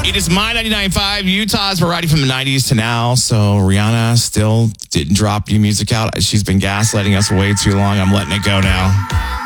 It is My 99.5, Utah's variety from the 90s to now. So Rihanna still didn't drop new music out. She's been gaslighting us way too long. I'm letting it go now.